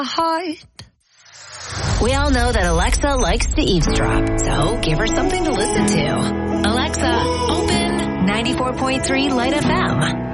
heart. We all know that Alexa likes to eavesdrop, so give her something to listen to. Alexa, open 94.3 Light FM.